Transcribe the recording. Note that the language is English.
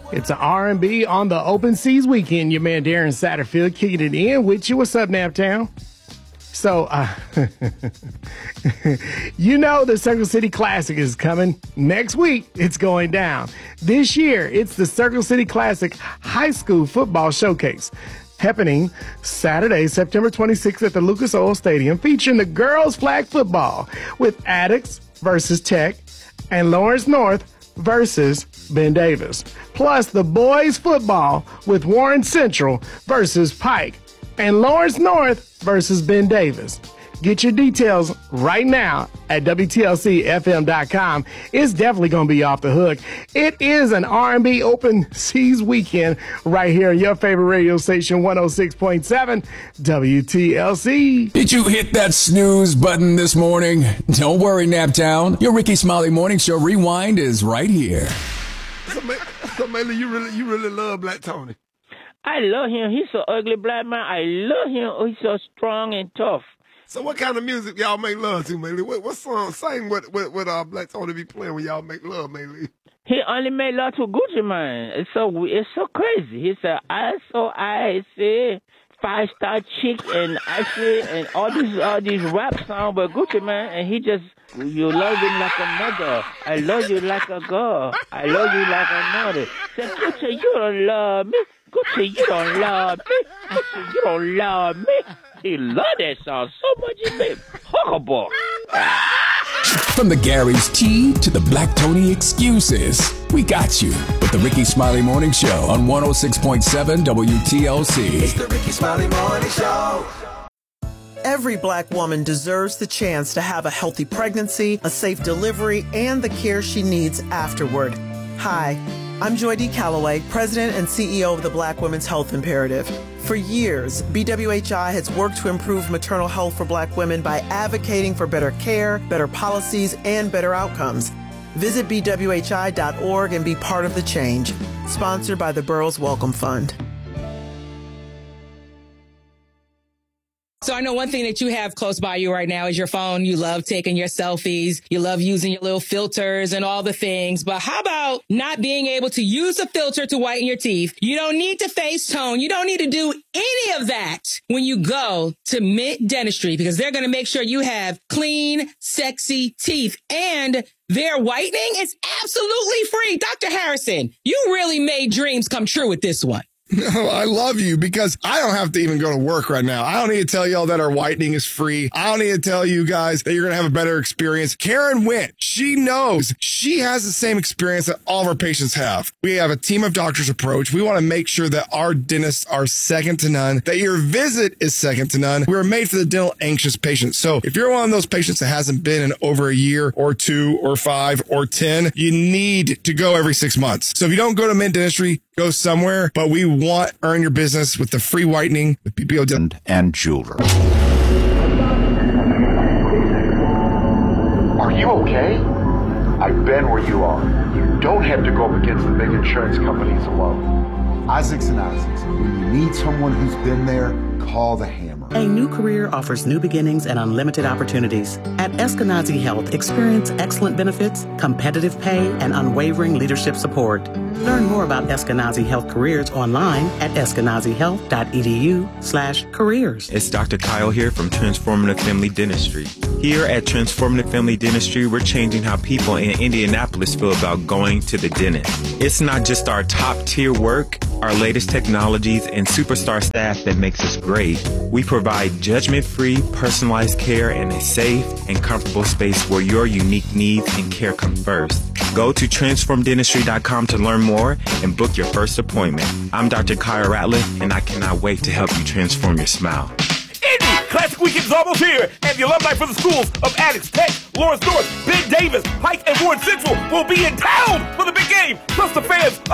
It's an R&B on the Open Seas weekend. Your man Darren Satterfield kicking it in with you. What's up, Naptown? So, you know the Circle City Classic is coming next week. It's going down. This year, it's the Circle City Classic High School Football Showcase, happening Saturday, September 26th at the Lucas Oil Stadium, featuring the girls flag football with Addicts versus Tech and Lawrence North versus Ben Davis. Plus the boys football with Warren Central versus Pike and Lawrence North versus Ben Davis. Get your details right now at WTLCFM.com. It's definitely going to be off the hook. It is an R&B Open Seas weekend right here on your favorite radio station, 106.7 WTLC. Did you hit that snooze button this morning? Don't worry, Naptown. Your Ricky Smiley Morning Show Rewind is right here. So Maylee, you really love Black Tony. I love him. He's so ugly, black man. I love him. Oh, he's so strong and tough. So what kind of music y'all make love to, Maylee? What song? Sing what Black Tony be playing when y'all make love, Maylee? He only made love to Gucci Mane. It's so crazy. He said, I say 5-star chick and I say and all these rap songs but Gucci Mane, and he just, you love him like a mother. I love you like a girl. I love you like a mother. Said, Gucci, you don't love me. Gucci, you don't love me. I said, you don't love me. He loved that song so much he made huckleberry. From the Gary's Tea to the Black Tony excuses, we got you with the Ricky Smiley Morning Show on 106.7 WTLC. It's the Ricky Smiley Morning Show. Every black woman deserves the chance to have a healthy pregnancy, a safe delivery, and the care she needs afterward. Hi, I'm Joy D. Calloway, President and CEO of the Black Women's Health Imperative. For years, BWHI has worked to improve maternal health for black women by advocating for better care, better policies, and better outcomes. Visit BWHI.org and be part of the change. Sponsored by the Burroughs Welcome Fund. So I know one thing that you have close by you right now is your phone. You love taking your selfies. You love using your little filters and all the things. But how about not being able to use a filter to whiten your teeth? You don't need to face tone. You don't need to do any of that when you go to Mint Dentistry, because they're going to make sure you have clean, sexy teeth. And their whitening is absolutely free. Dr. Harrison, you really made dreams come true with this one. No, I love you because I don't have to even go to work right now. I don't need to tell y'all that our whitening is free. I don't need to tell you guys that you're going to have a better experience. Karen Wint, she knows. She has the same experience that all of our patients have. We have a team of doctors approach. We want to make sure that our dentists are second to none, that your visit is second to none. We're made for the dental anxious patient. So if you're one of those patients that hasn't been in over a year or 2 or 5 or 10, you need to go every 6 months. So if you don't go to Mint Dentistry, go somewhere, but we want earn your business with the free whitening with PPO and jeweler. Are you okay? I've been where you are. You don't have to go up against the big insurance companies alone. Isaacs and Isaacs. When you need someone who's been there, call the Hammer. A new career offers new beginnings and unlimited opportunities. At Eskenazi Health, experience excellent benefits, competitive pay, and unwavering leadership support. Learn more about Eskenazi Health careers online at eskenazihealth.edu/careers. It's Dr. Kyle here from Transformative Family Dentistry. Here at Transformative Family Dentistry, we're changing how people in Indianapolis feel about going to the dentist. It's not just our top-tier work, our latest technologies, and superstar staff that makes us great. We provide judgment-free, personalized care in a safe and comfortable space where your unique needs and care come first. Go to transformdentistry.com to learn more and book your first appointment. I'm Dr. Kyle Ratliff, and I cannot wait to help you transform your smile. Indy Classic Weekend is almost here, and the alumni for the schools of Addicts, Tech, Lawrence North, Ben Davis, Pike, and Warren Central will be in town for the big game. Plus, the fans